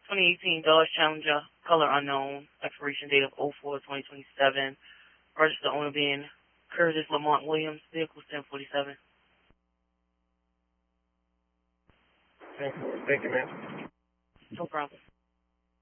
2018 Dodge Challenger, color unknown, expiration date of 04/2027. Registered owner being Curtis Lamont Williams, vehicle 1047. Thank you, ma'am. No problem.